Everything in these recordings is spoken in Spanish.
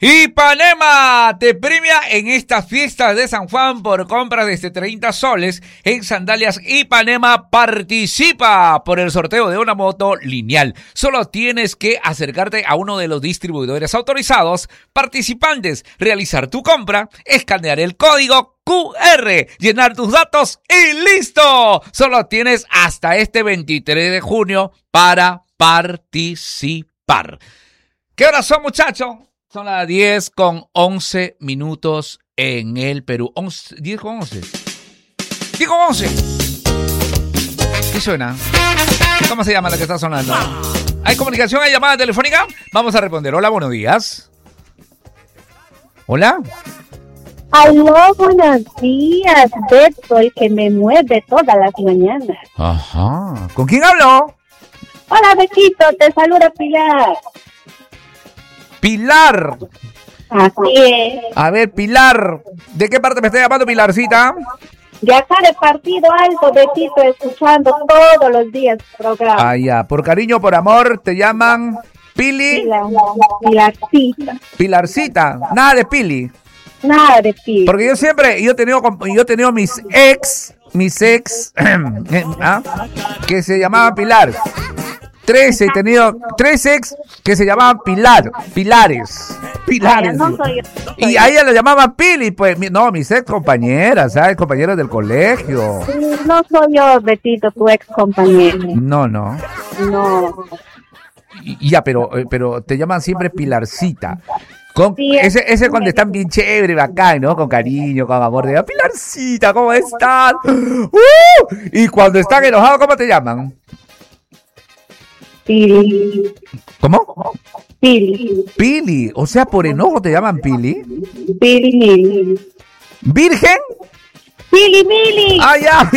Ipanema te premia en estas fiestas de San Juan por compras desde 30 soles en sandalias. Ipanema participa por el sorteo de una moto lineal. Solo tienes que acercarte a uno de los distribuidores autorizados participantes, realizar tu compra, escanear el código QR, llenar tus datos y ¡listo! Solo tienes hasta este 23 de junio para participar. ¿Qué horas son, muchachos? Son las 10:11 en el Perú. 10:11. 10:11. ¿Qué suena? ¿Cómo se llama la que está sonando? ¿Hay comunicación? ¿Hay llamada telefónica? Vamos a responder. Hola, buenos días. Hola. Aló, buenos días, Beto, el que me mueve todas las mañanas. Ajá. ¿Con quién hablo? Hola, Betito, te saluda Pilar. Pilar. Así es. A ver, Pilar, ¿de qué parte me está llamando, Pilarcita? De acá de Partido Alto, Betito, escuchando todos los días el programa. Ah, ya. Por cariño, por amor, te llaman Pili. Pilarcita. Pilarcita. Nada de Pili. Nada de Pili. Porque yo he tenido mis ex, que se llamaban Pilar. He tenido 3 ex que se llamaban Pilares. No soy yo. Y a ella la llamaban Pili, pues, no, mis ex compañeras, ¿sabes? Compañeras del colegio. No soy yo, Betito, tu ex compañero. No. No. Ya, pero te llaman siempre Pilarcita. Sí, Ese cuando están bien chévere, bacán, ¿no? Con cariño, con amor. De Pilarcita, ¿cómo estás? Y cuando están enojados, ¿cómo te llaman? Pili. ¿Cómo? Pili. Pili. O sea, por enojo te llaman Pili. Pili. ¿Virgen? Pili Mili. Ah, ya.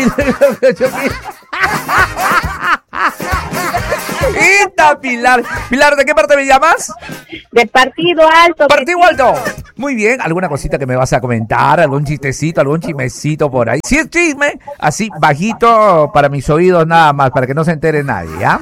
Esta Pilar. Pilar, ¿de qué parte me llamas? De Partido Alto. Partido Alto. Muy bien. ¿Alguna cosita que me vas a comentar? ¿Algún chistecito? ¿Algún chismecito por ahí? Si es chisme, así bajito para mis oídos nada más, para que no se entere nadie, ¿ya?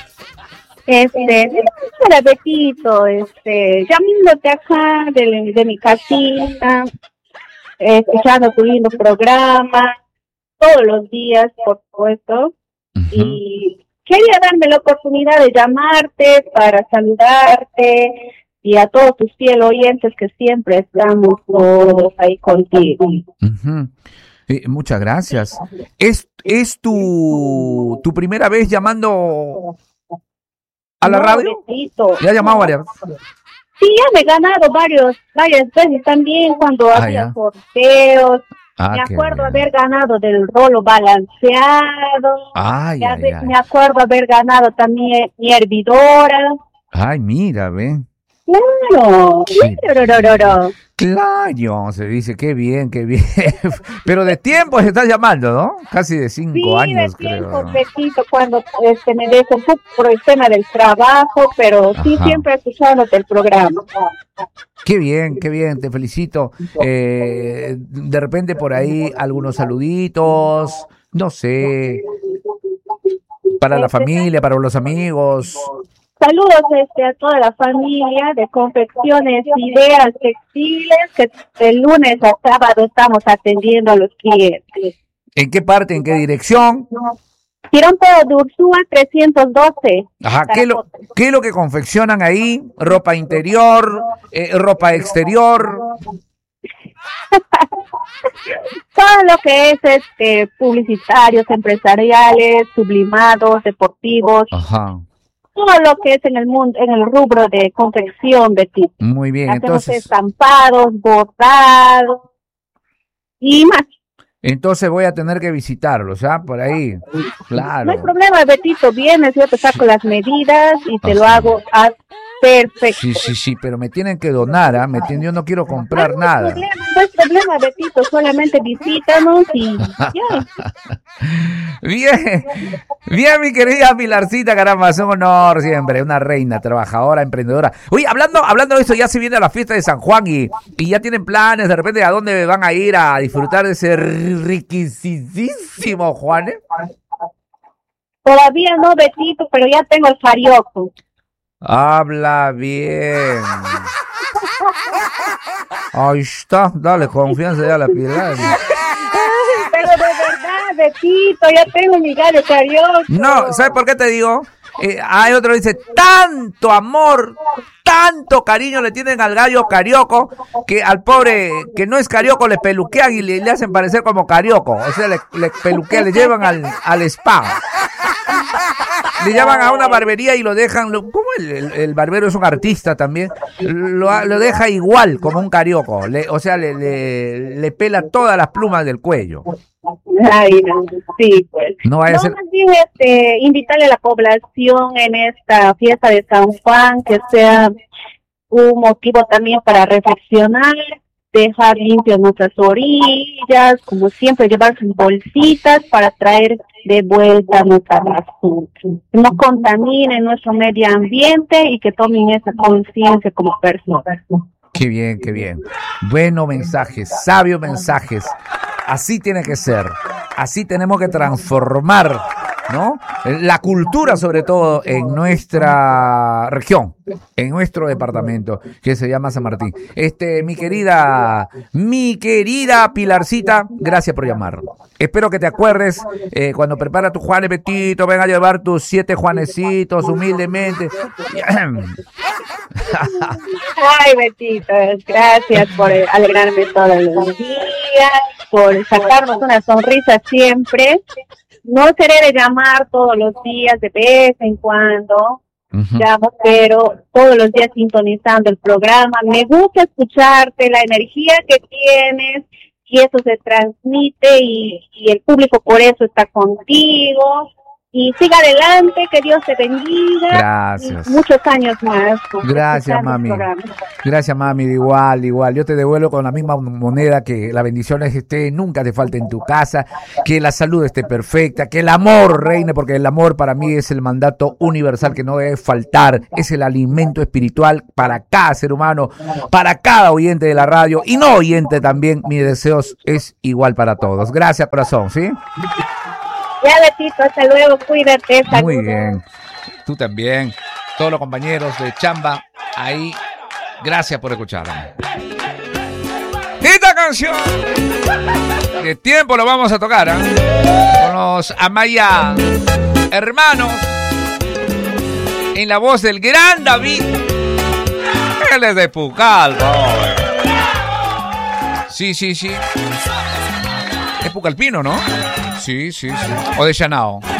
Hola, Betito, llamándote acá de mi casita, escuchando tu lindo programa, todos los días, por supuesto, y quería darme la oportunidad de llamarte para saludarte y a todos tus fieles oyentes que siempre estamos todos ahí contigo. Muchas gracias. ¿Es tu primera vez llamando a la radio? Betito. ¿Ya has llamado varias? Sí, ya me he ganado varias veces también cuando había sorteos. Me acuerdo haber ganado del rolo balanceado. Me acuerdo haber ganado también mi hervidora. Ay, mira, ve. Claro. Claro, se dice, qué bien. Pero de tiempo se está llamando, ¿no? Casi de 5 años, creo. Sí, de tiempo, creo. Betito, cuando me desocupé por el tema del trabajo, pero sí siempre escuchándote el programa. Qué bien, te felicito. De repente por ahí algunos saluditos, no sé, para la familia, para los amigos. Saludos a toda la familia de Confecciones Ideas Textiles, que de lunes a sábado estamos atendiendo a los clientes. ¿En qué parte, en qué dirección? Girón Pedro de Ursúa 312. Ajá, ¿qué es lo que confeccionan ahí? ¿Ropa interior? ¿Ropa exterior? Todo lo que es publicitarios, empresariales, sublimados, deportivos. Ajá. Todo lo que es en el mundo, en el rubro de confección, Betty. Muy bien, hacemos entonces estampados, bordados y más. Entonces voy a tener que visitarlos, ¿ah? Por ahí, claro. No hay problema, Betito, vienes, yo te saco las medidas y te lo hago perfecto. Sí, pero me tienen que donar, ¿ah? Yo no quiero comprar nada. No hay problema, Betito, solamente visítanos y ya. Bien, mi querida Pilarcita, caramba, es un honor siempre, una reina, trabajadora, emprendedora. Oye, hablando de eso, ya se viene la fiesta de San Juan y ya tienen planes, de repente, ¿a dónde van a ir a disfrutar de ese riquísimo Juan? Todavía no, Betito, pero ya tengo el farioco. Habla bien. Ahí está, dale confianza ya a la Pilar. Pero de verdad, Betito, ya tengo mi gallo carioco. No, ¿sabes por qué te digo? Hay otro que dice, tanto amor, tanto cariño le tienen al gallo carioco, que al pobre que no es carioco le peluquean y le hacen parecer como carioco. O sea, le peluquean, le llevan al spa. Le llaman a una barbería y lo dejan, ¿cómo el barbero es un artista también? Lo deja igual como un carioco, le pela todas las plumas del cuello. Ay, no, sí, pues. No vaya a ser... Más bien, invitarle a la población en esta fiesta de San Juan, que sea un motivo también para reflexionar, dejar limpias nuestras orillas, como siempre, llevar sus bolsitas para traer de vuelta nuestra basura. Que no contaminen nuestro medio ambiente y que tomen esa conciencia como personas. Qué bien, qué bien. Buenos mensajes, sabios mensajes. Así tiene que ser. Así tenemos que transformar, ¿no? La cultura, sobre todo, en nuestra región, en nuestro departamento, que se llama San Martín. Mi querida Pilarcita, gracias por llamar. Espero que te acuerdes cuando prepara tu Juanes, Betito, ven a llevar tus 7 Juanecitos humildemente. Ay, Betito, gracias por alegrarme todos los días, por sacarnos una sonrisa siempre. No seré de llamar todos los días, de vez en cuando, llamo, pero todos los días sintonizando el programa. Me gusta escucharte, la energía que tienes, y eso se transmite, y el público por eso está contigo. Y siga adelante, que Dios te bendiga. Gracias. Muchos años más. Gracias, mami. Gracias, mami. Igual. Yo te devuelvo con la misma moneda, que la bendición nunca te falte en tu casa, que la salud esté perfecta, que el amor reine, porque el amor para mí es el mandato universal que no debe faltar. Es el alimento espiritual para cada ser humano, para cada oyente de la radio y no oyente también. Mis deseos es igual para todos. Gracias, corazón, ¿sí? Ya, Betito, hasta luego, cuídate. Saludos. Muy bien, tú también, todos los compañeros de chamba ahí, gracias por escucharme. Esta canción de tiempo lo vamos a tocar, con los Amaya hermanos, en la voz del gran David. Él es de Pucallpa. Sí. Es Pucallpino, ¿no? Sí. O de Chanao.